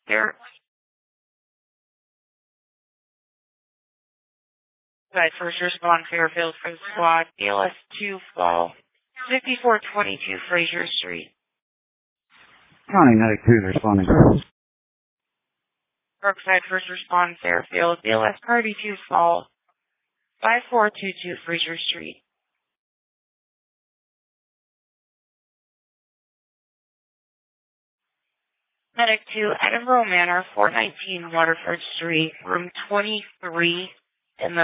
There. Right, first respond Fairfield for the squad. BLS 2 fall. 5422 Fraser Street. County Medic 2 responding. Brookside first respond Fairfield. BLS Party 2 fall. 5422 Fraser Street. Medic 2, Edinburgh Manor, 419 Waterford Street, room 23 in the